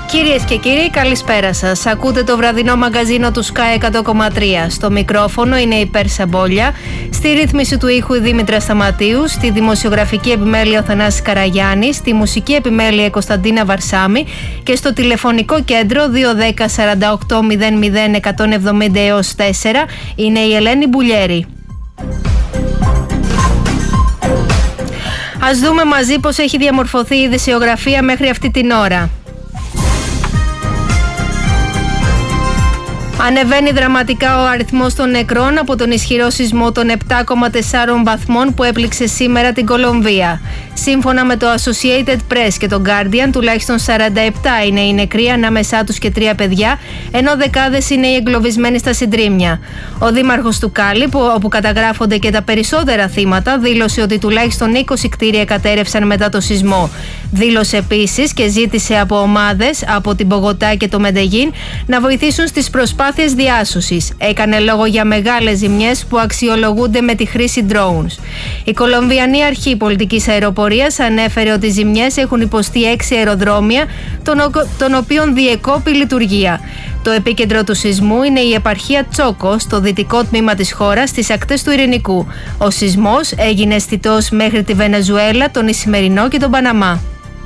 Κυρίες και κύριοι, καλησπέρα σας. Ακούτε το βραδινό μαγκαζίνο του Sky 100,3. Στο μικρόφωνο είναι η Πέρσα Μπόλια, στη ρύθμιση του ήχου η Δήμητρα Σταματίου, στη δημοσιογραφική επιμέλεια ο Θανάσης Καραγιάννης, στη μουσική επιμέλεια η Κωνσταντίνα Βαρσάμη και στο τηλεφωνικό κέντρο 210 48 00 170 έως 4 είναι η Ελένη Μπουλιέρη. Ας δούμε μαζί πώς έχει διαμορφωθεί η ειδησιογραφία μέχρι αυτή την ώρα. Ανεβαίνει δραματικά ο αριθμός των νεκρών από τον ισχυρό σεισμό των 7,4 βαθμών που έπληξε σήμερα την Κολομβία. Σύμφωνα με το Associated Press και το Guardian, τουλάχιστον 47 είναι οι νεκροί, ανάμεσά τους και 3 παιδιά, ενώ δεκάδες είναι οι εγκλωβισμένοι στα συντρίμμια. Ο δήμαρχος του Κάλι, όπου καταγράφονται και τα περισσότερα θύματα, δήλωσε ότι τουλάχιστον 20 κτίρια κατέρευσαν μετά το σεισμό. Δήλωσε επίσης και ζήτησε από ομάδες από την Μπογοτά και το Μεντεγίν να βοηθήσουν στις προσπάθειες διάσωσης. Έκανε λόγο για μεγάλες ζημιές που αξιολογούνται με τη χρήση drones. Η Κολομβιανή Αρχή Πολιτικής Αεροπορίας ανέφερε ότι οι ζημιές έχουν υποστεί 6 αεροδρόμια, των οποίων διεκόπη λειτουργία. Το επίκεντρο του σεισμού είναι η επαρχία Τσόκο, στο δυτικό τμήμα της χώρας, στις ακτές του Ειρηνικού. Ο σεισμός έγινε αισθητός μέχρι τη Βενεζουέλα, τον Ισημερινό και τον Παναμά.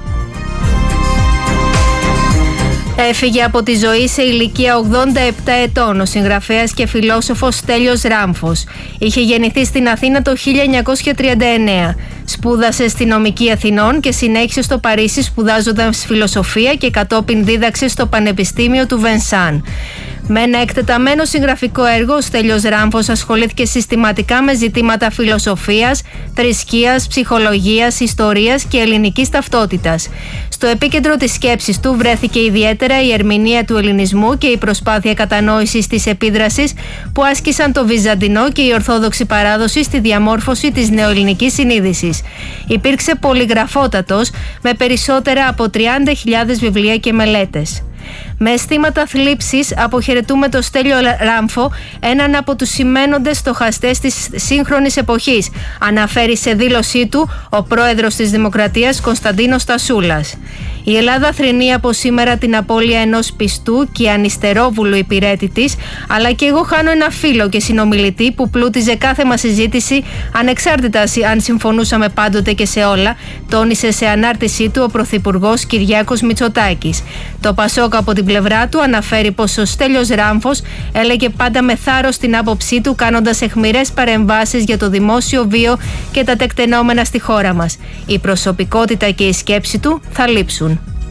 Έφυγε από τη ζωή σε ηλικία 87 ετών ο συγγραφέας και φιλόσοφος Στέλιος Ράμφος. Είχε γεννηθεί στην Αθήνα το 1939. Σπούδασε στη Νομική Αθηνών και συνέχισε στο Παρίσι σπουδάζοντας φιλοσοφία και κατόπιν δίδαξε στο Πανεπιστήμιο του Βενσάν. Με ένα εκτεταμένο συγγραφικό έργο, ο Στέλιος Ράμφος ασχολήθηκε συστηματικά με ζητήματα φιλοσοφίας, θρησκείας, ψυχολογίας, ιστορίας και ελληνικής ταυτότητας. Στο επίκεντρο της σκέψης του βρέθηκε ιδιαίτερα η ερμηνεία του ελληνισμού και η προσπάθεια κατανόησης της επίδρασης που άσκησαν το βυζαντινό και η ορθόδοξη παράδοση στη διαμόρφωση της νεοελληνικής συνείδησης. Υπήρξε πολυγραφότατος με περισσότερα από 30.000 βιβλία και μελέτες. Με αισθήματα θλίψης αποχαιρετούμε το Στέλιο Ράμφο, έναν από τους σημαίνοντες στοχαστές της σύγχρονης εποχής, αναφέρει σε δήλωσή του ο πρόεδρος της Δημοκρατίας Κωνσταντίνος Στασούλας. Η Ελλάδα θρηνεί από σήμερα την απώλεια ενός πιστού και ανυστερόβουλου υπηρέτη της, αλλά και εγώ χάνω ένα φίλο και συνομιλητή που πλούτιζε κάθε μας συζήτηση, ανεξάρτητα αν συμφωνούσαμε πάντοτε και σε όλα, τόνισε σε ανάρτησή του ο Πρωθυπουργός Κυριάκος Μητσοτάκης. Το Πασόκ από την πλευρά του αναφέρει πως ο Στέλιος Ράμφος έλεγε πάντα με θάρρος την άποψή του, κάνοντας αιχμηρές παρεμβάσεις για το δημόσιο βίο και τα τεκτενόμενα στη χώρα μας. Η προσωπικότητα και η σκέψη του θα λείψουν.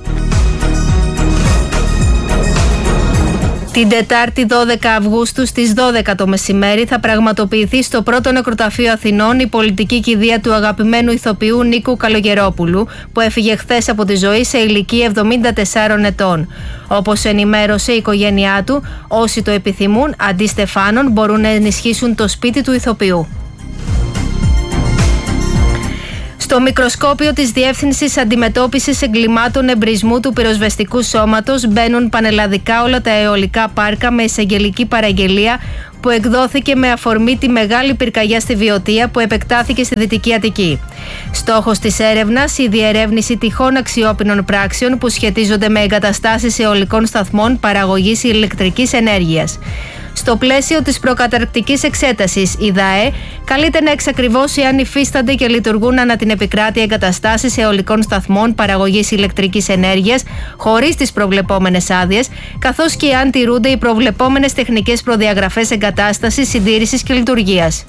Την Τετάρτη 12 Αυγούστου στις 12 το μεσημέρι θα πραγματοποιηθεί στο πρώτο νεκροταφείο Αθηνών η πολιτική κηδεία του αγαπημένου ηθοποιού Νίκου Καλογερόπουλου, που έφυγε χθες από τη ζωή σε ηλικία 74 ετών. Όπως ενημέρωσε η οικογένειά του, όσοι το επιθυμούν, αντί στεφάνων, μπορούν να ενισχύσουν το σπίτι του ηθοποιού. Στο μικροσκόπιο της Διεύθυνσης Αντιμετώπισης Εγκλημάτων Εμπρισμού του Πυροσβεστικού Σώματος μπαίνουν πανελλαδικά όλα τα αιωλικά πάρκα με εισαγγελική παραγγελία που εκδόθηκε με αφορμή τη μεγάλη πυρκαγιά στη Βιωτία που επεκτάθηκε στη Δυτική Αττική. Στόχος της έρευνας η διερεύνηση τυχόν αξιόπινων πράξεων που σχετίζονται με εγκαταστάσεις αιωλικών σταθμών παραγωγής ηλεκτρικής ενέργειας. Στο πλαίσιο της προκαταρκτικής εξέτασης, η ΔΑΕ καλείται να εξακριβώσει αν υφίστανται και λειτουργούν ανά την επικράτεια εγκαταστάσεις αιωλικών σταθμών παραγωγής ηλεκτρικής ενέργειας χωρίς τις προβλεπόμενες άδειες, καθώς και αν τηρούνται οι προβλεπόμενες τεχνικές προδιαγραφές εγκατάστασης, συντήρησης και λειτουργίας.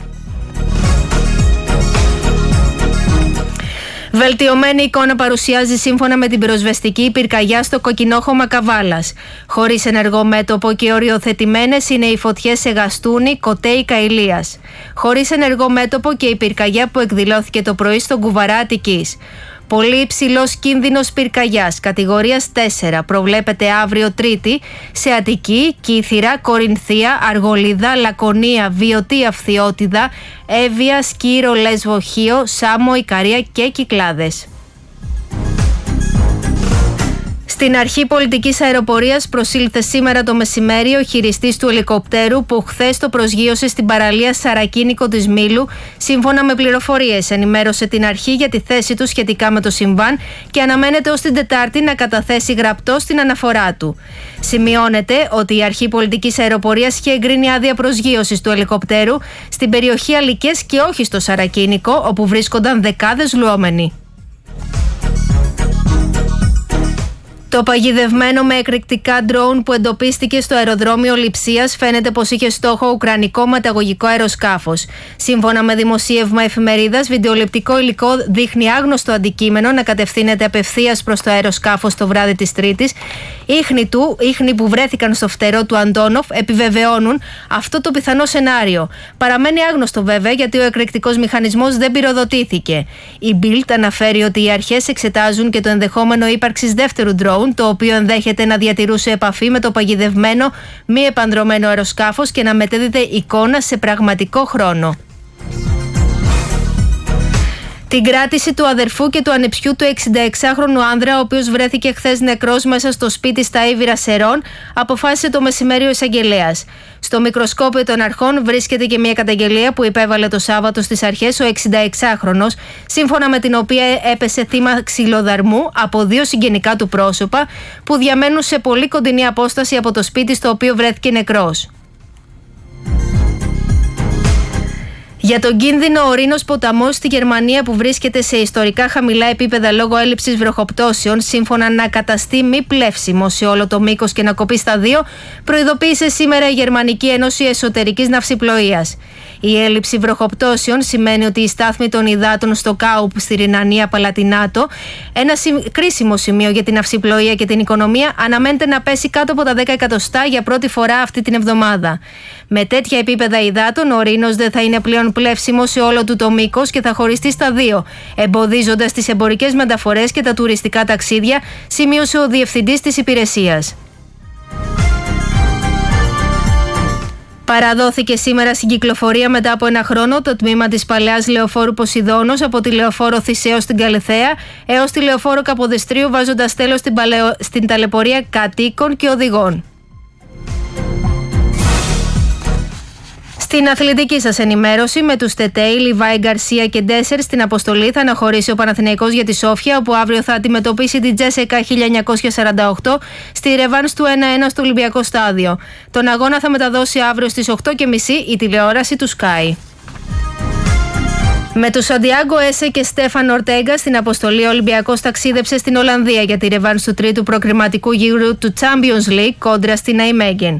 Βελτιωμένη εικόνα παρουσιάζει σύμφωνα με την πυροσβεστική πυρκαγιά στο κοκκινόχωμα Καβάλας. Χωρίς ενεργό μέτωπο και οριοθετημένες είναι οι φωτιές σε Γαστούνι, Κοτέι, Καηλίας. Χωρίς ενεργό μέτωπο και η πυρκαγιά που εκδηλώθηκε το πρωί στο Κουβαρά Αττικής. Πολύ υψηλός κίνδυνος πυρκαγιάς, κατηγορίας 4, προβλέπεται αύριο Τρίτη σε Αττική, Κύθυρα, Κορινθία, Αργολίδα, Λακωνία, Βιωτή, Αυθιώτιδα, Εύβοια, Σκύρο, Λέσβο, Χίο, Σάμο, Ικαρία και Κυκλάδες. Στην αρχή πολιτικής αεροπορίας προσήλθε σήμερα το μεσημέρι ο χειριστής του ελικοπτέρου που χθες το προσγείωσε στην παραλία Σαρακίνικο της Μήλου. Σύμφωνα με πληροφορίες, ενημέρωσε την αρχή για τη θέση του σχετικά με το συμβάν και αναμένεται ως την Τετάρτη να καταθέσει γραπτό στην αναφορά του. Σημειώνεται ότι η αρχή πολιτικής αεροπορίας είχε εγκρίνει άδεια προσγείωσης του ελικοπτέρου στην περιοχή Αλικές και όχι στο Σαρακίνικο, όπου βρίσκονταν δεκάδες λουόμενοι. Το παγιδευμένο με εκρηκτικά ντρόουν που εντοπίστηκε στο αεροδρόμιο Λειψίας φαίνεται πως είχε στόχο ουκρανικό ματαγωγικό αεροσκάφος. Σύμφωνα με δημοσίευμα εφημερίδας, βιντεοληπτικό υλικό δείχνει άγνωστο αντικείμενο να κατευθύνεται απευθείας προς το αεροσκάφος το βράδυ της Τρίτης. Ίχνη που βρέθηκαν στο φτερό του Αντόνοφ επιβεβαιώνουν αυτό το πιθανό σενάριο. Παραμένει άγνωστο βέβαια γιατί ο εκρηκτικός μηχανισμός δεν πυροδοτήθηκε. Η Bild αναφέρει ότι οι αρχές εξετάζουν και το ενδεχόμενο ύπαρξης δεύτερου ντρόουν, το οποίο ενδέχεται να διατηρούσε επαφή με το παγιδευμένο μη επανδρωμένο αεροσκάφος και να μετέδιδε εικόνα σε πραγματικό χρόνο. Την κράτηση του αδερφού και του ανεψιού του 66χρονου άνδρα, ο οποίος βρέθηκε χθες νεκρός μέσα στο σπίτι στα Ήβυρα Σερών, αποφάσισε το μεσημέρι ο εισαγγελέας. Στο μικροσκόπιο των αρχών βρίσκεται και μια καταγγελία που υπέβαλε το Σάββατο στις αρχές ο 66χρονος, σύμφωνα με την οποία έπεσε θύμα ξυλοδαρμού από δύο συγγενικά του πρόσωπα που διαμένουν σε πολύ κοντινή απόσταση από το σπίτι στο οποίο βρέθηκε νεκρός. Για τον κίνδυνο ο Ρήνος ποταμός στη Γερμανία που βρίσκεται σε ιστορικά χαμηλά επίπεδα λόγω έλλειψης βροχοπτώσεων, σύμφωνα να καταστεί μη πλεύσιμο σε όλο το μήκος και να κοπεί στα δύο, προειδοποίησε σήμερα η Γερμανική Ένωση Εσωτερικής Ναυσιπλοείας. Η έλλειψη βροχοπτώσεων σημαίνει ότι η στάθμη των υδάτων στο Κάουπ στη Ρινανία Παλατινάτο, ένα κρίσιμο σημείο για την ναυσιπλοεία και την οικονομία, αναμένεται να πέσει κάτω από τα 10 εκατοστά για πρώτη φορά αυτή την εβδομάδα. Με τέτοια επίπεδα υδάτων, ο Ρήνος δεν θα είναι πλέον πλεύσιμο σε όλο του το μήκος και θα χωριστεί στα δύο, εμποδίζοντας τις εμπορικές μεταφορές και τα τουριστικά ταξίδια, σημείωσε ο διευθυντής της υπηρεσίας. Παραδόθηκε σήμερα στην κυκλοφορία μετά από ένα χρόνο το τμήμα της παλαιάς λεωφόρου Ποσειδώνος από τη λεωφόρο Θησέως στην Καλιθέα έως τη λεωφόρο Καποδιστρίου, βάζοντας τέλος στην ταλαιπωρία κατοίκων και οδηγών. Στην αθλητική σας ενημέρωση, με τους Τετέι, Λιβάη, Γκαρσία και Ντέσσερ στην αποστολή θα αναχωρήσει ο Παναθηναϊκός για τη Σόφια, όπου αύριο θα αντιμετωπίσει την Τζέσεκα 1948 στη ρεβάνς του 1-1 στο Ολυμπιακό Στάδιο. Τον αγώνα θα μεταδώσει αύριο στις 8.30 η τηλεόραση του Sky. Με τους Σαντιάγκο Έσε και Στέφαν Ορτέγκα στην αποστολή, ο Ολυμπιακός ταξίδεψε στην Ολλανδία για τη ρεβάνς του τρίτου προκριματικού γύρου του Champions League κόντρα στην Ναϊμέγεν.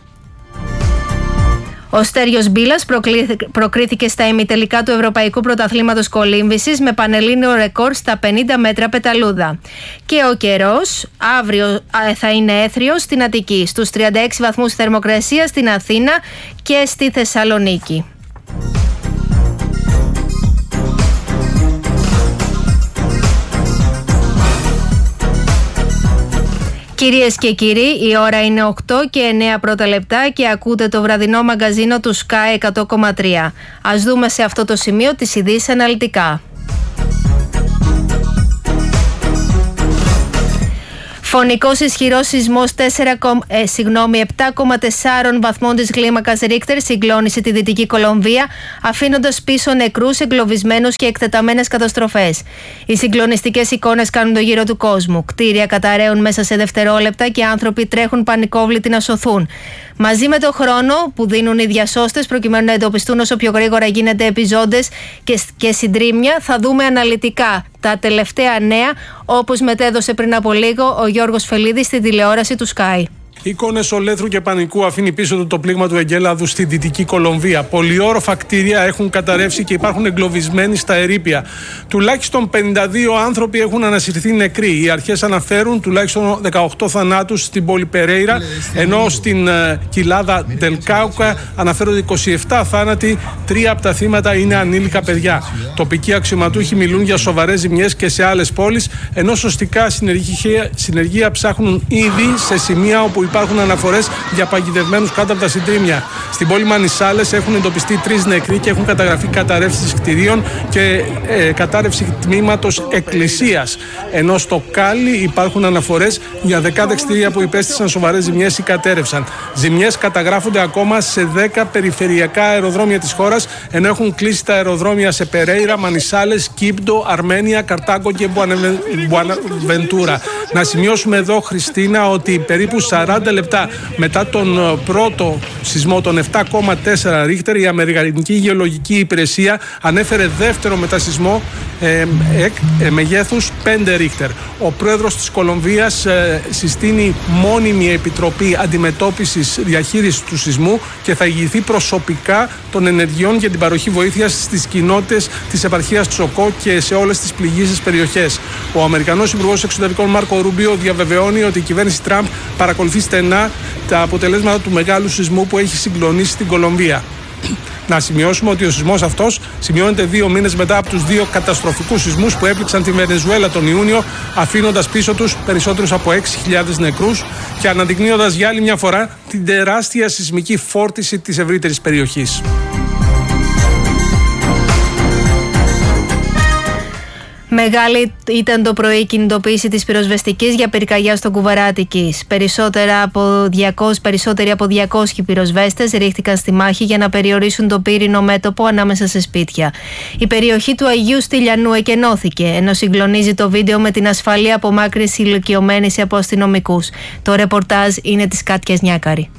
Ο Στέριος Μπίλας προκρίθηκε στα ημιτελικά του Ευρωπαϊκού Πρωταθλήματος Κολύμβησης με πανελλήνιο ρεκόρ στα 50 μέτρα πεταλούδα. Και ο καιρός αύριο θα είναι έθριος στην Αττική, στους 36 βαθμούς θερμοκρασία στην Αθήνα και στη Θεσσαλονίκη. Κυρίες και κύριοι, η ώρα είναι 8 και 9 πρώτα λεπτά και ακούτε το βραδινό μαγκαζίνο του Sky 100,3. Ας δούμε σε αυτό το σημείο τις ειδήσεις αναλυτικά. Φωνικός ισχυρός σεισμός 7,4 βαθμών της κλίμακας Ρίχτερ συγκλώνησε τη Δυτική Κολομβία, αφήνοντας πίσω νεκρούς, εγκλωβισμένους και εκτεταμένες καταστροφές. Οι συγκλονιστικές εικόνες κάνουν το γύρο του κόσμου. Κτίρια καταραίουν μέσα σε δευτερόλεπτα και άνθρωποι τρέχουν πανικόβλητοι να σωθούν. Μαζί με το χρόνο που δίνουν οι διασώστες προκειμένου να εντοπιστούν όσο πιο γρήγορα γίνεται επιζώντες και συντρίμμια, θα δούμε αναλυτικά τα τελευταία νέα, όπως μετέδωσε πριν από λίγο ο Γιώργος Φελίδης στη τηλεόραση του Sky. Εικόνες ολέθρου και πανικού αφήνει πίσω του το πλήγμα του εγκέλαδου στη Δυτική Κολομβία. Πολυόροφα κτίρια έχουν καταρρεύσει και υπάρχουν εγκλωβισμένοι στα ερείπια. Τουλάχιστον 52 άνθρωποι έχουν ανασυρθεί νεκροί. Οι αρχές αναφέρουν τουλάχιστον 18 θανάτους στην πόλη Περέιρα, ενώ στην κοιλάδα Ντελκάουκα αναφέρονται 27 θάνατοι, 3 από τα θύματα είναι ανήλικα παιδιά. Τοπικοί αξιωματούχοι μιλούν για σοβαρές ζημιές και σε άλλες πόλεις, ενώ σωστικά συνεργεία ψάχνουν ήδη σε σημεία όπου υπάρχουν αναφορές για παγιδευμένους κάτω από τα συντρίμμια. Στην πόλη Μανισάλες έχουν εντοπιστεί 3 νεκροί και έχουν καταγραφεί καταρρεύσεις κτηρίων και κατάρρευση τμήματος εκκλησίας. Ενώ στο Κάλι υπάρχουν αναφορές για δεκάδες κτίρια που υπέστησαν σοβαρές ζημιές ή κατέρευσαν. Ζημιές καταγράφονται ακόμα σε 10 περιφερειακά αεροδρόμια της χώρας, ενώ έχουν κλείσει τα αεροδρόμια σε Περέιρα, Μανισάλες, Κίμπτο, Αρμένια, Καρτάγκο και Μπουαναβεντούρα. Να σημειώσουμε εδώ, Χριστίνα, ότι περίπου 40 λεπτά μετά τον πρώτο σεισμό, τον 7,4 Ρίχτερ, η Αμερικανική Γεωλογική Υπηρεσία ανέφερε δεύτερο μετασεισμό μεγέθους 5 Ρίχτερ. Ο πρόεδρος της Κολομβίας συστήνει μόνιμη επιτροπή αντιμετώπισης διαχείρισης του σεισμού και θα ηγηθεί προσωπικά των ενεργειών για την παροχή βοήθειας στις κοινότητες της επαρχίας Τσοκό και σε όλες τις πληγήσεις περιοχές. Ο Αμερικανός Υπουργός Εξωτερικών Μάρκο Ρούμπιο διαβεβαιώνει ότι η κυβέρνηση Τραμπ παρακολουθεί στενά τα αποτελέσματα του μεγάλου σεισμού που έχει συγκλονίσει την Κολομβία. Να σημειώσουμε ότι ο σεισμός αυτός σημειώνεται 2 μήνες μετά από τους 2 καταστροφικούς σεισμούς που έπληξαν τη Βενεζουέλα τον Ιούνιο, αφήνοντας πίσω τους περισσότερους από 6.000 νεκρούς και αναδεικνύοντας για άλλη μια φορά την τεράστια σεισμική φόρτιση της ευρύτερης περιοχής. Μεγάλη ήταν το πρωί η κινητοποίηση της πυροσβεστικής για πυρκαγιά στο Κουβαρά Αττικής. Περισσότεροι από 200 πυροσβέστες ρίχτηκαν στη μάχη για να περιορίσουν το πύρινο μέτωπο ανάμεσα σε σπίτια. Η περιοχή του Αγίου Στυλιανού εκενώθηκε, ενώ συγκλονίζει το βίντεο με την ασφαλή απομάκρυνση ηλικιωμένης από αστυνομικούς. Το ρεπορτάζ είναι της Κάτιας Νιάκαρη.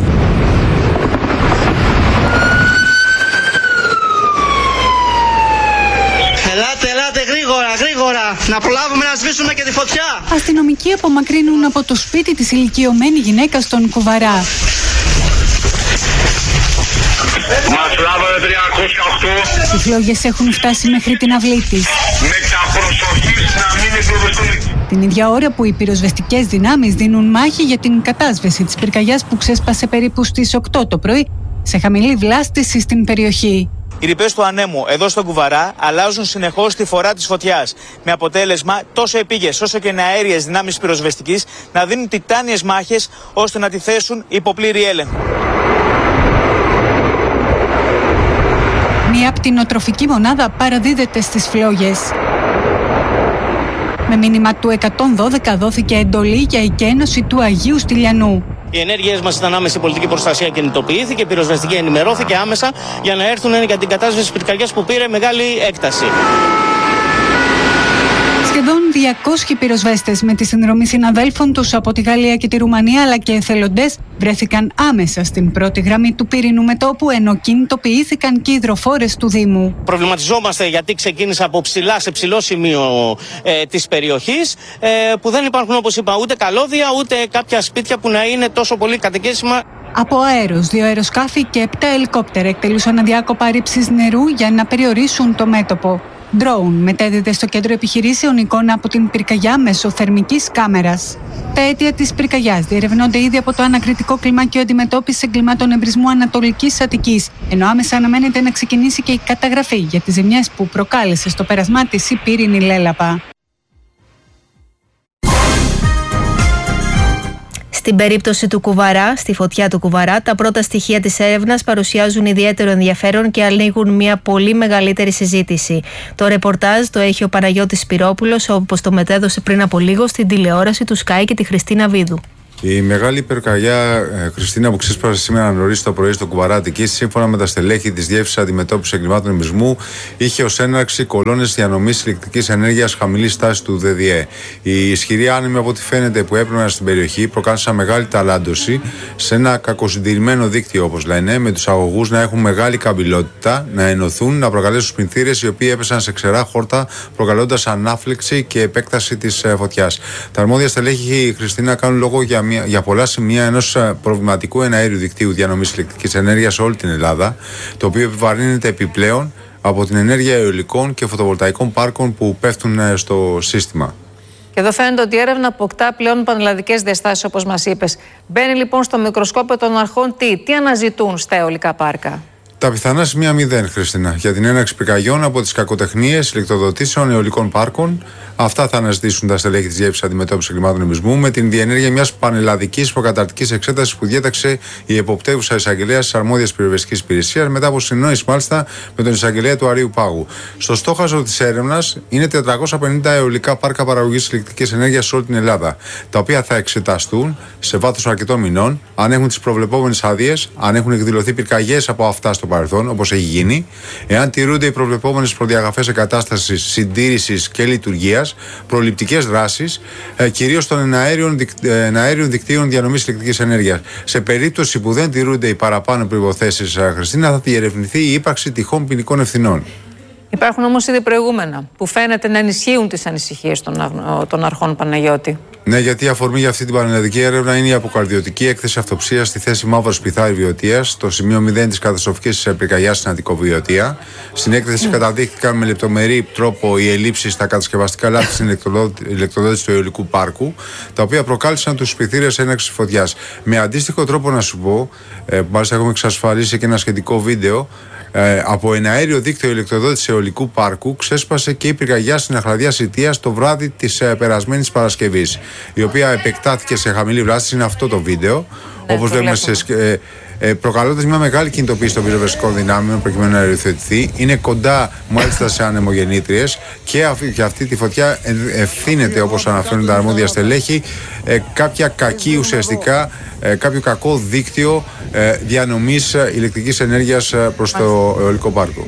Γρήγορα, να προλάβουμε να σβήσουμε και τη φωτιά. Αστυνομικοί απομακρύνουν από το σπίτι της ηλικιωμένη γυναίκα στον Κουβαρά. Μας λάβανε 308. Οι φλόγες έχουν φτάσει μέχρι την αυλή της. Με τα προσοχής να μην υποβεστούν. Την ίδια ώρα που οι πυροσβεστικές δυνάμεις δίνουν μάχη για την κατάσβεση της πυρκαγιάς που ξέσπασε περίπου στις 8 το πρωί σε χαμηλή βλάστηση στην περιοχή. Οι ρηπές του ανέμου εδώ στον Κουβαρά αλλάζουν συνεχώς τη φορά της φωτιάς, με αποτέλεσμα τόσο επίγειες όσο και νεαέριες δυνάμεις πυροσβεστικής να δίνουν τιτάνιες μάχες ώστε να τη θέσουν υπό πλήρη έλεγχο. Μια πτηνοτροφική μονάδα παραδίδεται στις φλόγες. Με μήνυμα του 112 δόθηκε εντολή για εκένωση του Αγίου Στυλιανού. Οι ενέργειές μας ήταν άμεση πολιτική προστασία, κινητοποιήθηκε, η πυροσβεστική ενημερώθηκε άμεσα για να έρθουν για την κατάσβεση της πυρκαγιάς που πήρε μεγάλη έκταση. Σχεδόν 200 πυροσβέστες με τη συνδρομή συναδέλφων τους από τη Γαλλία και τη Ρουμανία αλλά και εθελοντές βρέθηκαν άμεσα στην πρώτη γραμμή του πύρινου μετώπου, ενώ κινητοποιήθηκαν και οι υδροφόρες του Δήμου. Προβληματιζόμαστε γιατί ξεκίνησε από ψηλά σε ψηλό σημείο της περιοχής που δεν υπάρχουν, όπως είπα, ούτε καλώδια ούτε κάποια σπίτια που να είναι τόσο πολύ κατοικήσιμα. Από αέρος, 2 αεροσκάφη και 7 ελικόπτερα εκτελούσαν αδιάκοπα ρήψεις νερού για να περιορίσουν το μέτωπο. Drone μετέδιδε στο κέντρο επιχειρήσεων εικόνα από την πυρκαγιά μέσω θερμικής κάμερας. Τα αίτια της πυρκαγιάς διερευνώνται ήδη από το ανακριτικό κλιμάκιο αντιμετώπισης εγκλημάτων εμπρισμού Ανατολικής Αττικής, ενώ άμεσα αναμένεται να ξεκινήσει και η καταγραφή για τις ζημιές που προκάλεσε στο πέρασμά της η πύρινη λέλαπα. Στην περίπτωση του Κουβαρά, στη φωτιά του Κουβαρά, τα πρώτα στοιχεία της έρευνας παρουσιάζουν ιδιαίτερο ενδιαφέρον και ανοίγουν μια πολύ μεγαλύτερη συζήτηση. Το ρεπορτάζ το έχει ο Παναγιώτης Σπυρόπουλος, όπως το μετέδωσε πριν από λίγο στην τηλεόραση του Sky και τη Χριστίνα Βίδου. Η μεγάλη πυρκαγιά, Χριστίνα, που ξέσπασε σήμερα νωρίς το πρωί στο Κουβαρά Αττικής, σύμφωνα με τα στελέχη της Διεύθυνσης Αντιμετώπισης Εγκλημάτων Εμπρισμού, είχε ως έναρξη κολόνες διανομής ηλεκτρικής ενέργειας χαμηλής τάσης του ΔΔΕ. Οι ισχυροί άνεμοι, από ό,τι φαίνεται, που έπαιρναν στην περιοχή προκάλεσαν μεγάλη ταλάντωση σε ένα κακοσυντηρημένο δίκτυο, όπως λένε, με τους αγωγούς να έχουν μεγάλη καμπυλότητα, να ενωθούν, να προκαλέσουν σπινθήρες οι οποίοι έπεσαν σε ξερά χόρτα, προκαλώντας ανάφλεξη και επέκταση της φωτιάς. Τα αρμόδια στελέχη, Χριστίνα, κάνουν λόγο για πολλά σημεία ενός προβληματικού εναέριου δικτύου διανομής ηλεκτρικής ενέργειας σε όλη την Ελλάδα, το οποίο επιβαρύνεται επιπλέον από την ενέργεια αιωλικών και φωτοβολταϊκών πάρκων που πέφτουν στο σύστημα. Και εδώ φαίνεται ότι η έρευνα αποκτά πλέον πανελλαδικές διαστάσεις, όπως μας είπες. Μπαίνει λοιπόν στο μικροσκόπιο των αρχών τι αναζητούν στα αιωλικά πάρκα. Τα πιθανά σημεία 0, Χριστίνα, για την έναρξη πυρκαγιών από τις κακοτεχνίες ηλεκτροδοτήσεων αιωλικών πάρκων, Αυτά θα αναζητήσουν τα στελέχη της Διεύθυνσης Αντιμετώπισης Εγκλημάτων Νομισμού με την διενέργεια μιας πανελλαδικής προκαταρκτικής εξέτασης που διέταξε η εποπτεύουσα εισαγγελέα της αρμόδιας πυροσβεστικής υπηρεσίας μετά από συνεννόηση μάλιστα με τον εισαγγελέα του Αρείου Πάγου. Στο στόχαστρο της έρευνας είναι 450 αιωλικά πάρκα παραγωγής ηλεκτρικής ενέργειας σε όλη την Ελλάδα, τα οποία θα εξεταστούν σε βάθος αρκετών μηνών, αν έχουν τις προβλεπόμενες άδειες, αν έχουν εκδηλωθεί πυρκαγιές από αυτά στο παρελθόν, όπως έχει γίνει, εάν τηρούνται οι προβλεπόμενες προδιαγραφές εγκατάστασης, συντήρησης και λειτουργίας, προληπτικές δράσεις, κυρίως των εναέριων δικτύων διανομής ηλεκτρικής ενέργειας. Σε περίπτωση που δεν τηρούνται οι παραπάνω προϋποθέσεις, Χριστίνα, θα διερευνηθεί η ύπαρξη τυχόν ποινικών ευθυνών. Υπάρχουν όμως ήδη προηγούμενα που φαίνεται να ενισχύουν τις ανησυχίες των αρχών, Παναγιώτη. Ναι, γιατί η αφορμή για αυτή την πανελλαδική έρευνα είναι η αποκαρδιωτική έκθεση αυτοψίας στη θέση Μαύρος Πιθάρη Βιωτίας, στο σημείο 0 της καταστροφικής πυρκαγιάς στην Αττικοβιωτία. Στην έκθεση καταδείχθηκαν με λεπτομερή τρόπο οι ελλείψεις στα κατασκευαστικά λάθη στην ηλεκτροδότηση του αιωλικού πάρκου, τα οποία προκάλεσαν τους πληθύρες έναρξης φωτιάς. Με αντίστοιχο τρόπο, να σου πω, μάλιστα έχουμε εξασφαλίσει και ένα σχετικό βίντεο. Από ένα αέριο δίκτυο ηλεκτροδότησης αιωλικού πάρκου ξέσπασε και η πυρκαγιά στην Αχλαδιά Σιτίας το βράδυ της περασμένης Παρασκευής, η οποία επεκτάθηκε σε χαμηλή βλάστηση. Είναι αυτό το βίντεο, όπως βλέπουμε, προκαλώντας μια μεγάλη κινητοποίηση των πυροσβεστικών δυνάμεων προκειμένου να υιοθετηθεί. Είναι κοντά μάλιστα σε ανεμογεννήτριες και αυτή τη φωτιά ευθύνεται, όπως αναφέρουν τα αρμόδια στελέχη, κάποια κακή ουσιαστικά, κάποιο κακό δίκτυο διανομής ηλεκτρικής ενέργειας προς το αιωλικό πάρκο.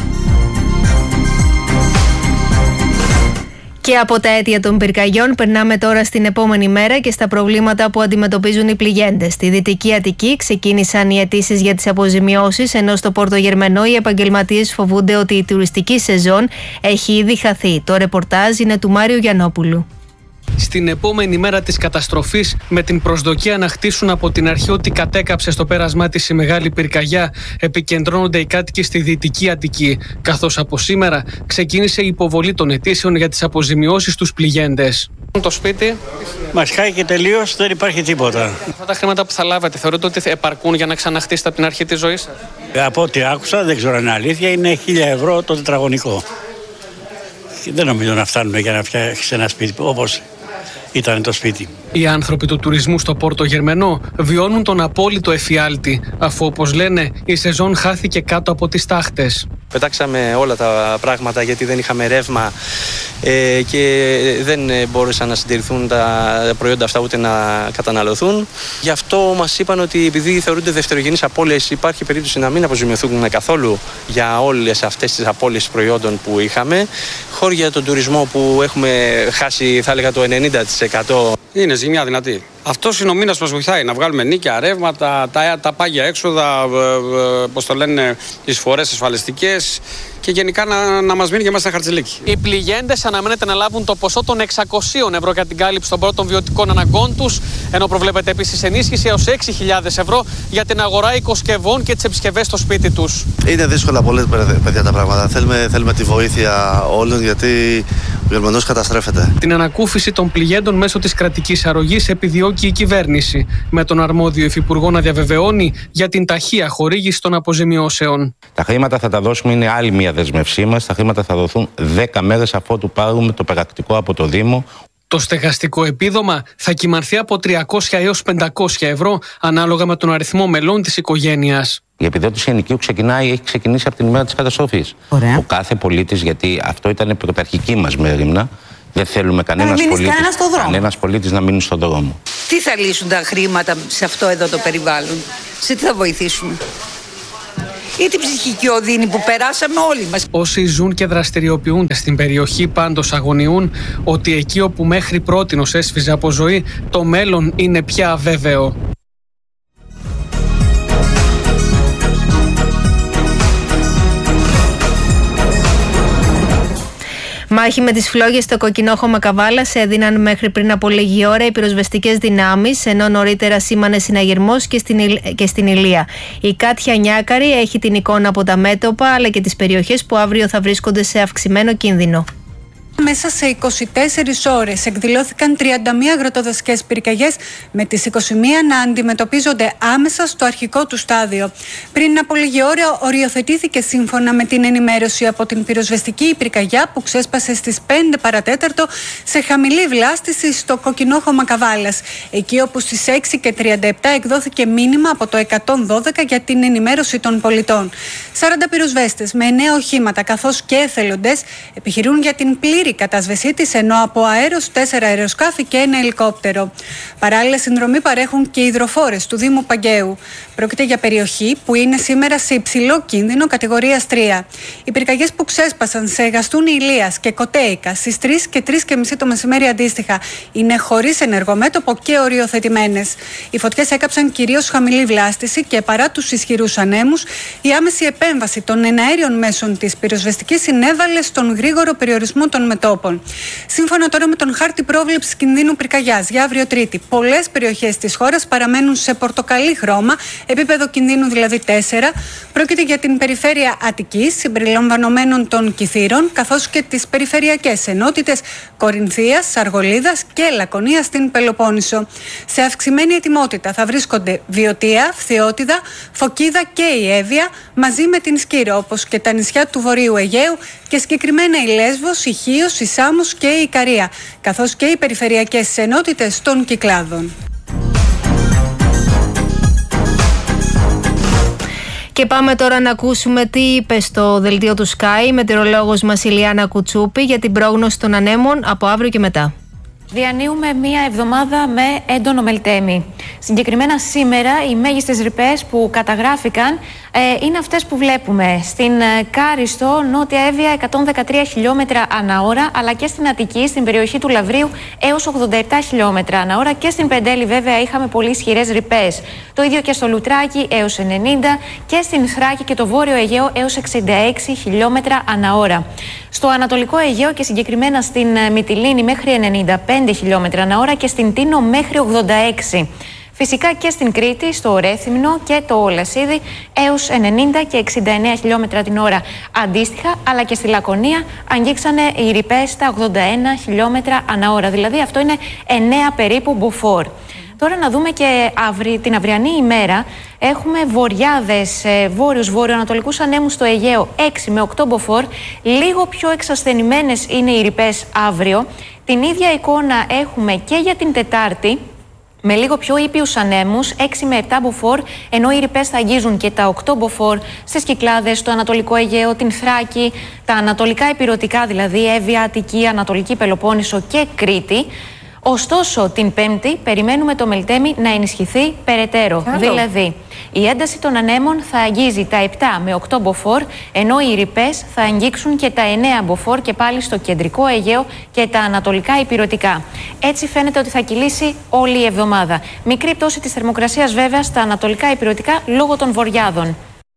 Και από τα αίτια των πυρκαγιών περνάμε τώρα στην επόμενη μέρα και στα προβλήματα που αντιμετωπίζουν οι πληγέντες. Στη Δυτική Αττική ξεκίνησαν οι αιτήσεις για τις αποζημιώσεις, ενώ στο Πόρτο Γερμανό οι επαγγελματίες φοβούνται ότι η τουριστική σεζόν έχει ήδη χαθεί. Το ρεπορτάζ είναι του Μάριου Γιαννόπουλου. Στην επόμενη μέρα της καταστροφής, με την προσδοκία να χτίσουν από την αρχή ότι κατέκαψε στο πέρασμά της η μεγάλη πυρκαγιά, επικεντρώνονται οι κάτοικοι στη Δυτική Αττική, καθώς από σήμερα ξεκίνησε η υποβολή των αιτήσεων για τις αποζημιώσεις στους πληγέντες. Το σπίτι μας χάηκε τελείως, δεν υπάρχει τίποτα. Αυτά τα χρήματα που θα λάβετε θεωρείτε ότι επαρκούν για να ξαναχτίσετε από την αρχή της ζωής σας? Από ό,τι άκουσα, δεν ξέρω αν είναι αλήθεια, είναι 1.000 ευρώ το τετραγωνικό. Δεν νομίζω να φτάνουν για να φτιάξει ένα σπίτι όπως ήταν το σπίτι. Οι άνθρωποι του τουρισμού στο Πόρτο Γερμενό βιώνουν τον απόλυτο εφιάλτη, αφού, όπως λένε, η σεζόν χάθηκε κάτω από τις τάχτες. Πετάξαμε όλα τα πράγματα γιατί δεν είχαμε ρεύμα και δεν μπόρεσαν να συντηρηθούν τα προϊόντα αυτά ούτε να καταναλωθούν. Γι' αυτό μας είπαν ότι επειδή θεωρούνται δευτερογενείς απώλειες, υπάρχει περίπτωση να μην αποζημιωθούν καθόλου για όλες αυτές τις απώλειες προϊόντων που είχαμε. Χώροι για τον τουρισμό που έχουμε χάσει, θα έλεγα, το 90%. Είναι ζημιά δυνατή. Αυτός είναι ο μήνας που μας βοηθάει να βγάλουμε νίκια, ρεύματα, τα πάγια έξοδα, πώς το λένε, εισφορές ασφαλιστικές και γενικά να μας μείνει και μας ένα χαρτζηλίκι. Οι πληγέντες αναμένεται να λάβουν το ποσό των 600 ευρώ για την κάλυψη των πρώτων βιωτικών αναγκών τους, ενώ προβλέπεται επίσης ενίσχυση έως 6.000 ευρώ για την αγορά οικοσκευών και τις επισκευές στο σπίτι τους. Είναι δύσκολα πολύ, παιδιά, τα πράγματα. Θέλουμε τη βοήθεια όλων, γιατί ο Γερμανός καταστρέφεται. Την ανακούφιση των πληγέντων μέσω της κρατικής αρρωγής επιδιώκει η κυβέρνηση, με τον αρμόδιο υφυπουργό να διαβεβαιώνει για την ταχεία χορήγηση των αποζημιώσεων. Τα χρήματα θα τα δώσουμε, είναι άλλη μια δεσμευσή μας. Τα χρήματα θα δοθούν 10 μέρες αφότου πάρουμε το πρακτικό από το Δήμο. Το στεγαστικό επίδομα θα κυμανθεί από 300 έως 500 ευρώ ανάλογα με τον αριθμό μελών της οικογένειας. Η επιδότηση ενοικίου έχει ξεκινήσει από την ημέρα της καταστροφής. Ο κάθε πολίτης, γιατί αυτό ήταν πρωταρχική μας μέριμνα, δεν θέλουμε κανένας πολίτης να μείνει στον δρόμο. Τι θα λύσουν τα χρήματα σε αυτό εδώ το περιβάλλον, σε τι θα βοηθήσουν? Ή την ψυχική οδύνη που περάσαμε όλοι μας. Όσοι ζουν και δραστηριοποιούνται στην περιοχή πάντως αγωνιούν ότι εκεί όπου μέχρι πρότινος έσφιζε από ζωή, το μέλλον είναι πια αβέβαιο. Μάχη με τις φλόγες στο Κοκκινόχωμα Καβάλας έδιναν μέχρι πριν από λίγη ώρα οι πυροσβεστικές δυνάμεις, ενώ νωρίτερα σήμανε συναγερμός και στην Ηλία. Η Κάτια Νιάκαρη έχει την εικόνα από τα μέτωπα αλλά και τις περιοχές που αύριο θα βρίσκονται σε αυξημένο κίνδυνο. Μέσα σε 24 ώρες εκδηλώθηκαν 31 αγροτοδασικές πυρκαγιές, με τις 21 να αντιμετωπίζονται άμεσα στο αρχικό του στάδιο. Πριν από λίγη ώρα οριοθετήθηκε, σύμφωνα με την ενημέρωση από την πυροσβεστική, η πυρκαγιά που ξέσπασε στις 5 παρατέταρτο σε χαμηλή βλάστηση στο Κοκκινόχωμα Καβάλας, εκεί όπου στις 6:37 εκδόθηκε μήνυμα από το 112 για την ενημέρωση των πολιτών. 40 πυροσβέστες με 9 οχήματα καθώς και εθελοντές επιχειρούν για την πλήρη κατάσβεσή της, ενώ από αέρος 4 αεροσκάφη και 1 ελικόπτερο. Παράλληλα, συνδρομή παρέχουν και οι υδροφόρες του Δήμου Παγκαίου. Πρόκειται για περιοχή που είναι σήμερα σε υψηλό κίνδυνο κατηγορίας 3. Οι πυρκαγιές που ξέσπασαν σε Γαστούνη Ηλίας και Κοτέικα στις 3 και 3:30 το μεσημέρι αντίστοιχα είναι χωρίς ενεργομέτωπο και οριοθετημένες. Οι φωτιές έκαψαν κυρίως χαμηλή βλάστηση και παρά τους ισχυρούς ανέμους, η άμεση επέμβαση των εναέριων μέσων της πυροσβεστικής συνέβαλε στον γρήγορο περιορισμό των μετώπων. Σύμφωνα τώρα με τον χάρτη πρόβλεψης κινδύνου πυρκαγιάς για αύριο Τρίτη, πολλές περιοχές της χώρας παραμένουν σε πορτοκαλί χρώμα, επίπεδο κινδύνου δηλαδή 4. Πρόκειται για την περιφέρεια Αττικής, συμπεριλαμβανομένων των Κιθήρων, καθώς και τις περιφερειακές ενότητες Κορινθίας, Αργολίδας και Λακωνίας στην Πελοπόννησο. Σε αυξημένη ετοιμότητα θα βρίσκονται Βιωτία, Φθιώτιδα, Φωκίδα και η Εύβοια, μαζί με την Σκύρο, όπως και τα νησιά του Βορείου Αιγαίου και συγκεκριμένα η Λέσβος, η Χίος, η Σάμος και η Ικαρία, καθώς και οι περιφερειακές ενότητες των Κυκλάδων. Και πάμε τώρα να ακούσουμε τι είπε στο δελτίο του Sky η μετεωρολόγος μας Ηλιάνα Κουτσούπη για την πρόγνωση των ανέμων από αύριο και μετά. Διανύουμε μία εβδομάδα με έντονο μελτέμι. Συγκεκριμένα σήμερα οι μέγιστες ρηπές που καταγράφηκαν είναι αυτές που βλέπουμε στην Κάριστο, Νότια Εύβοια 113 χιλιόμετρα ανά ώρα, αλλά και στην Αττική, στην περιοχή του Λαβρίου έως 87 χιλιόμετρα ανά ώρα, και στην Πεντέλη βέβαια είχαμε πολύ ισχυρές ρηπές. Το ίδιο και στο Λουτράκι έως 90 και στην Θράκη και το Βόρειο Αιγαίο έως 66 χιλιόμετρα ανά ώρα. Στο Ανατολικό Αιγαίο και συγκεκριμένα στην Μυτιλήνη μέχρι 95 χιλιόμετρα ανά ώρα και στην Τίνο μέχρι 86. Φυσικά και στην Κρήτη, στο Ρέθυμνο και το Λασίδι έως 90 και 69 χιλιόμετρα την ώρα αντίστοιχα, αλλά και στη Λακωνία αγγίξανε οι ρηπές στα 81 χιλιόμετρα ανά ώρα. Δηλαδή αυτό είναι 9 περίπου μποφόρ. Τώρα να δούμε και την αυριανή ημέρα. Έχουμε βοριάδες, βόρειους-βορειοανατολικούς ανέμους στο Αιγαίο 6 με 8 μποφόρ. Λίγο πιο εξασθενημένες είναι οι ρηπές αύριο. Την ίδια εικόνα έχουμε και για την Τετάρτη, με λίγο πιο ήπιους ανέμους, 6 με 7 μποφόρ, ενώ οι ρηπές θα αγγίζουν και τα 8 μποφόρ στις Κυκλάδες, στο Ανατολικό Αιγαίο, την Θράκη, τα ανατολικά ηπειρωτικά, δηλαδή Εύβοια, Αττική, Ανατολική Πελοπόννησο και Κρήτη. Ωστόσο, την Πέμπτη περιμένουμε το μελτέμι να ενισχυθεί περαιτέρω. Δηλαδή, η ένταση των ανέμων θα αγγίζει τα 7 με 8 μποφόρ, ενώ οι ρηπές θα αγγίξουν και τα 9 μποφόρ και πάλι στο κεντρικό Αιγαίο και τα ανατολικά ηπειρωτικά. Έτσι φαίνεται ότι θα κυλήσει όλη η εβδομάδα. Μικρή πτώση της θερμοκρασίας βέβαια στα ανατολικά ηπειρωτικά λόγω των βοριάδων.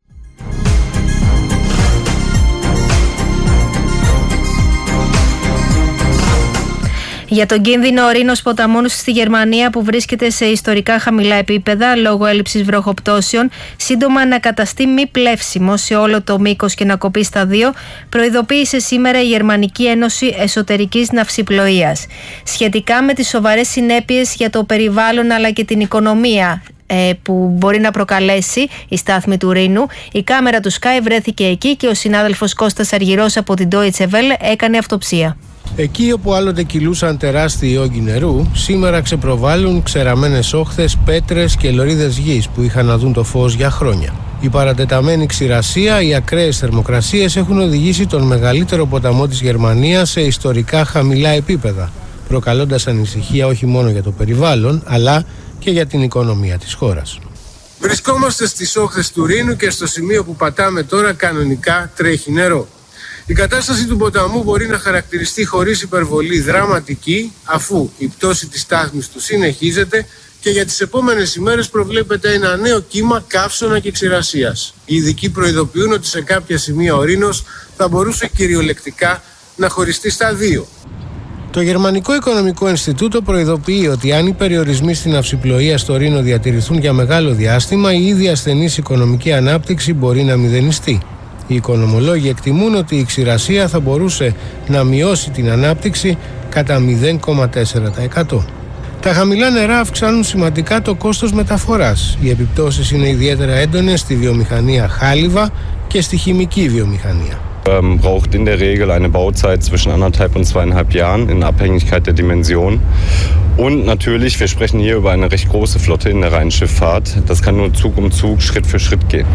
Για τον κίνδυνο ορείνος ποταμών στη Γερμανία που βρίσκεται σε ιστορικά χαμηλά επίπεδα λόγω έλλειψης βροχοπτώσεων, σύντομα να καταστεί μη πλεύσιμο σε όλο το μήκος και να κοπεί στα 2, προειδοποίησε σήμερα η Γερμανική Ένωση Εσωτερικής Ναυσιπλοείας. Σχετικά με τις σοβαρές συνέπειες για το περιβάλλον αλλά και την οικονομία που μπορεί να προκαλέσει η στάθμη του Ρήνου, η κάμερα του Sky βρέθηκε εκεί και ο συνάδελφος Κώστας Αργυρός από την Deutsche Welle έκανε αυτοψία. Εκεί όπου άλλοτε κυλούσαν τεράστιοι όγκοι νερού, σήμερα ξεπροβάλλουν ξεραμένες όχθες, πέτρες και λωρίδες γης που είχαν να δουν το φως για χρόνια. Η παρατεταμένη ξηρασία, οι ακραίες θερμοκρασίες έχουν οδηγήσει τον μεγαλύτερο ποταμό της Γερμανίας σε ιστορικά χαμηλά επίπεδα, προκαλώντας ανησυχία όχι μόνο για το περιβάλλον, αλλά και για την οικονομία της χώρας. Βρισκόμαστε στις όχθες του Ρήνου και στο σημείο που πατάμε τώρα κανονικά τρέχει νερό. Η κατάσταση του ποταμού μπορεί να χαρακτηριστεί χωρίς υπερβολή δραματική, αφού η πτώση της στάθμης του συνεχίζεται και για τις επόμενες ημέρες προβλέπεται ένα νέο κύμα καύσωνα και ξηρασίας. Οι ειδικοί προειδοποιούν ότι σε κάποια σημεία ο Ρήνος θα μπορούσε κυριολεκτικά να χωριστεί στα 2. Το Γερμανικό Οικονομικό Ινστιτούτο προειδοποιεί ότι αν οι περιορισμοί στην ναυσιπλοεία στο Ρήνο διατηρηθούν για μεγάλο διάστημα, η ήδη ασθενής οικονομική ανάπτυξη μπορεί να μηδενιστεί. Οι οικονομολόγοι εκτιμούν ότι η ξηρασία θα μπορούσε να μειώσει την ανάπτυξη κατά 0,4%. Τα χαμηλά νερά αυξάνουν σημαντικά το κόστος μεταφοράς. Οι επιπτώσεις είναι ιδιαίτερα έντονες στη βιομηχανία χάλιβα και στη χημική βιομηχανία. Braucht in der Regel eine Bauzeit zwischen 1,5 und 2,5 Jahren in Abhängigkeit der Dimension. Und natürlich, wir sprechen hier über eine recht große Flotte in der Rheinschifffahrt. Das kann nur Zug um Zug, Schritt für Schritt gehen.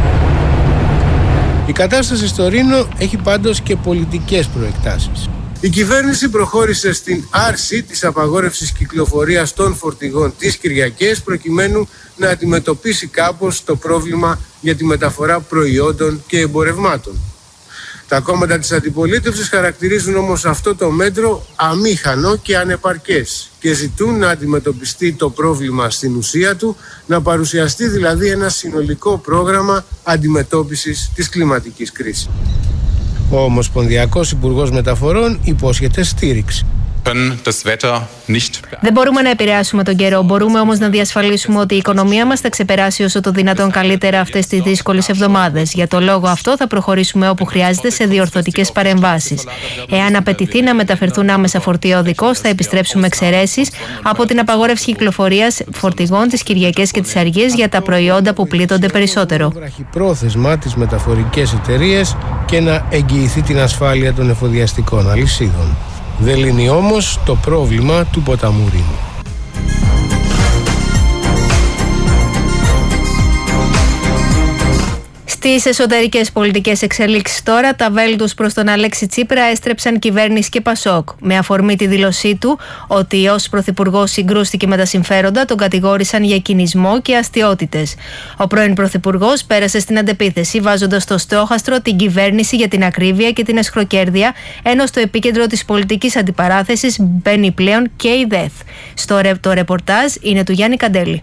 Η κατάσταση στο Ρήνο έχει πάντως και πολιτικές προεκτάσεις. Η κυβέρνηση προχώρησε στην άρση της απαγόρευσης κυκλοφορίας των φορτηγών τις Κυριακές προκειμένου να αντιμετωπίσει κάπως το πρόβλημα για τη μεταφορά προϊόντων και εμπορευμάτων. Τα κόμματα της αντιπολίτευσης χαρακτηρίζουν όμως αυτό το μέτρο αμήχανο και ανεπαρκές και ζητούν να αντιμετωπιστεί το πρόβλημα στην ουσία του, να παρουσιαστεί δηλαδή ένα συνολικό πρόγραμμα αντιμετώπισης της κλιματικής κρίσης. Ο Ομοσπονδιακός Υπουργός Μεταφορών υπόσχεται στήριξη. Δεν μπορούμε να επηρεάσουμε τον καιρό. Μπορούμε όμως να διασφαλίσουμε ότι η οικονομία μας θα ξεπεράσει όσο το δυνατόν καλύτερα αυτές τις δύσκολες εβδομάδες. Για το λόγο αυτό θα προχωρήσουμε όπου χρειάζεται σε διορθωτικές παρεμβάσεις. Εάν απαιτηθεί να μεταφερθούν άμεσα φορτία οδικός, θα επιστρέψουμε εξαιρέσεις από την απαγόρευση κυκλοφορίας φορτηγών τις Κυριακές και τις Αργίες για τα προϊόντα που πλήττονται περισσότερο. Βραχυπρόθεσμα τις μεταφορικές εταιρείες και να εγγυηθεί την ασφάλεια των εφοδιαστικών αλυσίδων. Δεν λύνει όμως το πρόβλημα του ποταμού Ρήνου. Στις εσωτερικές πολιτικές εξελίξεις τώρα, τα βέλη τους προς τον Αλέξη Τσίπρα έστρεψαν κυβέρνηση και Πασόκ. Με αφορμή τη δήλωσή του ότι ως πρωθυπουργός συγκρούστηκε με τα συμφέροντα, τον κατηγόρησαν για κινησμό και αστιότητες. Ο πρώην πρωθυπουργός πέρασε στην αντεπίθεση, βάζοντας στο στόχαστρο την κυβέρνηση για την ακρίβεια και την αισχροκέρδεια, ενώ στο επίκεντρο της πολιτικής αντιπαράθεσης μπαίνει πλέον και η ΔΕΘ. Το ρεπορτάζ είναι του Γιάννη Καντέλη.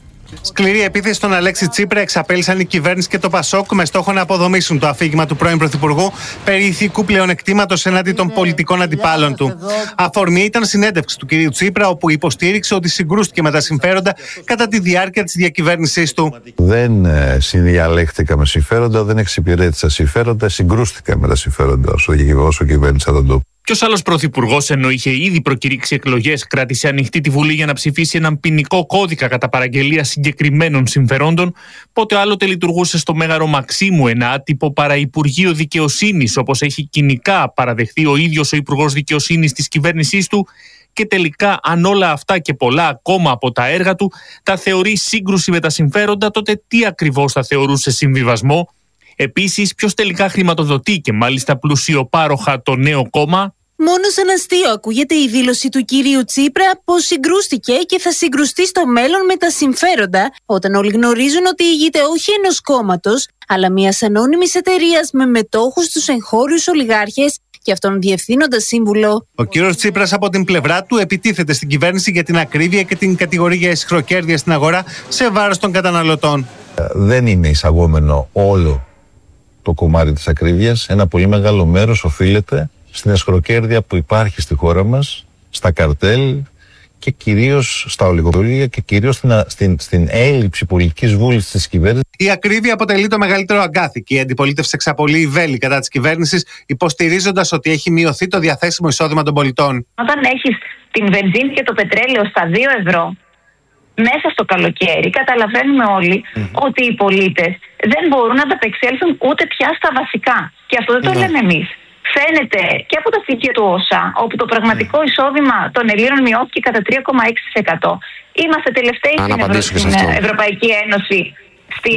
Σκληρή επίθεση στον Αλέξη Τσίπρα εξαπέλυσαν η κυβέρνηση και το Πασόκ με στόχο να αποδομήσουν το αφήγημα του πρώην Πρωθυπουργού περί ηθικού πλεονεκτήματος εναντί των πολιτικών αντιπάλων του. Αφορμή ήταν συνέντευξη του κυρίου Τσίπρα, όπου υποστήριξε ότι συγκρούστηκε με τα συμφέροντα κατά τη διάρκεια της διακυβέρνησής του. Δεν συνδιαλέχθηκα με συμφέροντα, δεν εξυπηρέτησα συμφέροντα, συγκρούστηκα με τα συμφέροντα όσο κυβέρνησα τον τόπο. Ποιος άλλος πρωθυπουργός, ενώ είχε ήδη προκηρύξει εκλογές, κράτησε ανοιχτή τη Βουλή για να ψηφίσει έναν ποινικό κώδικα κατά παραγγελία συγκεκριμένων συμφερόντων, πότε άλλοτε λειτουργούσε στο Μέγαρο Μαξίμου ένα άτυπο παραυπουργείο δικαιοσύνης, όπως έχει κοινικά παραδεχθεί ο ίδιος ο Υπουργός Δικαιοσύνης της κυβέρνησής του, και τελικά, αν όλα αυτά και πολλά ακόμα από τα έργα του τα θεωρεί σύγκρουση με τα συμφέροντα, τότε τι ακριβώς θα θεωρούσε συμβιβασμό? Επίσης, ποιος τελικά χρηματοδοτεί και μάλιστα πλουσιοπάροχα το νέο κόμμα? Μόνο σαν αστείο ακούγεται η δήλωση του κυρίου Τσίπρα πως συγκρούστηκε και θα συγκρουστεί στο μέλλον με τα συμφέροντα, όταν όλοι γνωρίζουν ότι ηγείται όχι ενός κόμματος, αλλά μιας ανώνυμης εταιρείας με μετόχους στους εγχώριους ολιγάρχες και αυτόν διευθύνοντα σύμβουλο. Ο κύριος Τσίπρας από την πλευρά του επιτίθεται στην κυβέρνηση για την ακρίβεια και την κατηγορεί για αισχροκέρδεια στην αγορά σε βάρος των καταναλωτών. Δεν είναι εισαγόμενο όλο το κομμάτι της ακρίβειας. Ένα πολύ μεγάλο μέρος οφείλεται στην αισχροκέρδεια που υπάρχει στη χώρα μας, στα καρτέλ και κυρίως στα ολιγοπολία και κυρίως στην έλλειψη πολιτικής βούλησης της κυβέρνησης. Η ακρίβεια αποτελεί το μεγαλύτερο αγκάθι και η αντιπολίτευση εξαπολύει βέλη κατά της κυβέρνησης, υποστηρίζοντας ότι έχει μειωθεί το διαθέσιμο εισόδημα των πολιτών. Όταν έχεις την βενζίνη και το πετρέλαιο στα 2 ευρώ μέσα στο καλοκαίρι, καταλαβαίνουμε όλοι ότι οι πολίτες δεν μπορούν να ανταπεξέλθουν ούτε πια στα βασικά. Και αυτό δεν το λέμε εμείς. Φαίνεται και από τα στοιχεία του ΩΣΑ, όπου το πραγματικό εισόδημα των Ελλήνων μειώθηκε κατά 3,6%. Είμαστε τελευταίοι στην Ευρωπαϊκή Ένωση στην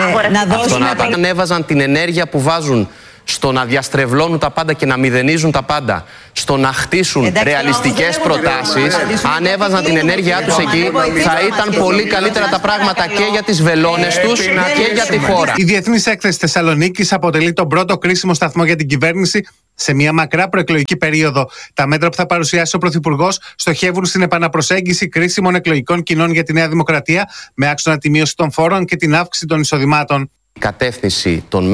αγορά. Ανέβαζαν την ενέργεια που βάζουν στο να διαστρεβλώνουν τα πάντα και να μηδενίζουν τα πάντα, στο να χτίσουν ρεαλιστικές προτάσεις, αν έβαζαν την ενέργειά τους εκεί, θα ήταν πολύ καλύτερα τα πράγματα και για τις βελόνες τους και για τη χώρα. Η Διεθνής Έκθεση Θεσσαλονίκης αποτελεί τον πρώτο κρίσιμο σταθμό για την κυβέρνηση σε μια μακρά προεκλογική περίοδο. Τα μέτρα που θα παρουσιάσει ο Πρωθυπουργός στοχεύουν στην επαναπροσέγγιση κρίσιμων εκλογικών κοινών για τη Νέα Δημοκρατία, με άξονα τη μείωση των φόρων και την αύξηση των εισοδημάτων. Η κατεύθυνση των